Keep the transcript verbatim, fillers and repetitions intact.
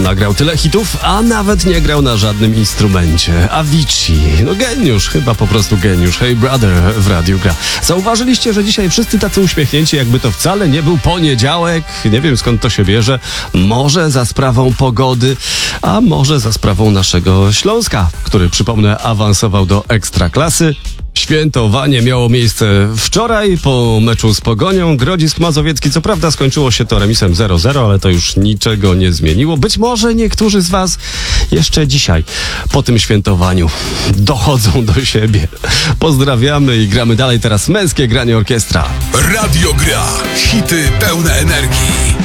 Nagrał tyle hitów, a nawet nie grał na żadnym instrumencie. Avicii, no geniusz, chyba po prostu geniusz. Hey Brother w radiu gra. Zauważyliście, że dzisiaj wszyscy tacy uśmiechnięci, jakby to wcale nie był poniedziałek? Nie wiem, skąd to się bierze. Może za sprawą pogody, a może za sprawą naszego Śląska, który, przypomnę, awansował do Ekstraklasy. Świętowanie miało miejsce wczoraj po meczu z Pogonią. Grodzisk Mazowiecki, co prawda skończyło się to remisem zero zero, ale to już niczego nie zmieniło. Być może niektórzy z was jeszcze dzisiaj po tym świętowaniu dochodzą do siebie. Pozdrawiamy i gramy dalej. Teraz męskie granie orkiestra. Radio Gra. Hity pełne energii.